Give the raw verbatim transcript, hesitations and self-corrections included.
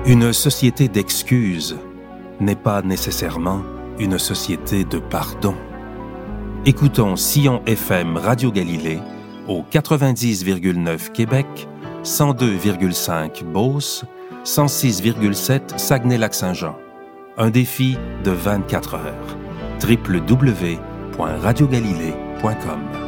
Une société d'excuses n'est pas nécessairement une société de pardon. Écoutons Sion F M Radio Galilée au quatre-vingt-dix virgule neuf Québec, cent deux virgule cinq Beauce, cent six virgule sept Saguenay-Lac-Saint-Jean. Un défi de vingt-quatre heures. w w w point radio galilée point com